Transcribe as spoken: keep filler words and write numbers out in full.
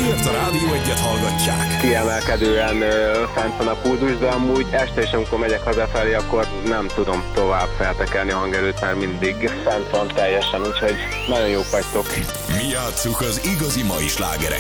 Miért a Rádió Egyet hallgatják? Kiemelkedően ö, fent van a pulzus, de amúgy este is, amikor megyek hazafelé, akkor nem tudom tovább feltekelni a hangerőt, mert mindig fent van teljesen, úgyhogy nagyon jók vagytok. Mi játsszuk az igazi mai slágereket.